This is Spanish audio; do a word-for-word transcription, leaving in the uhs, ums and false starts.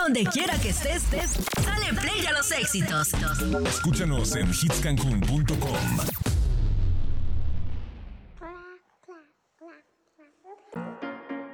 Donde quiera que estés, estés, dale play a los éxitos. Escúchanos en hits cancún punto com.